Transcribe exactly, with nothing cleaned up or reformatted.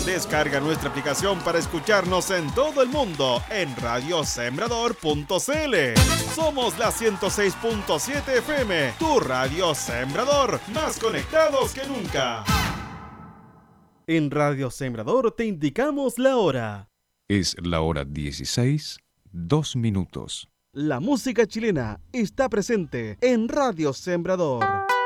Descarga nuestra aplicación para escucharnos en todo el mundo en radio sembrador punto c l. Somos la ciento seis punto siete F M, tu radio Sembrador, más conectados que nunca. En Radio Sembrador te indicamos la hora. Es la hora dieciséis, dos minutos. La música chilena está presente en Radio Sembrador.